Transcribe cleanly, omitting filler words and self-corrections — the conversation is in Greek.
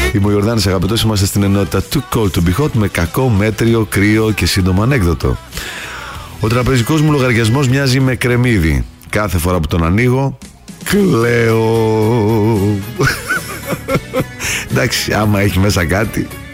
Είμαι ο Ιορδάνης, αγαπητός, είμαστε στην ενότητα Too Cold to Be Hot με κακό, μέτριο, κρύο και σύντομο ανέκδοτο. Ο τραπεζικός μου λογαριασμός μοιάζει με κρεμμύδι. Κάθε φορά που τον ανοίγω, κλαίω. Εντάξει, άμα έχει μέσα κάτι.